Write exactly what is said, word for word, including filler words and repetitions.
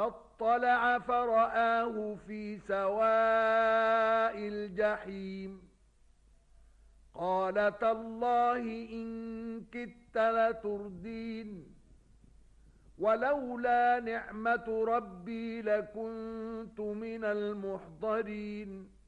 فاطلع فرآه في سواء الجحيم قال تالله إن كدت لتردين ولولا نعمة ربي لكنت من المحضرين